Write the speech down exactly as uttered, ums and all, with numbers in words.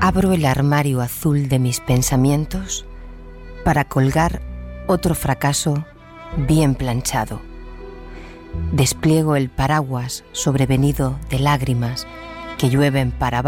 Abro el armario azul de mis pensamientos para colgar otro fracaso bien planchado. Despliego el paraguas sobrevenido de lágrimas que llueven para abajo.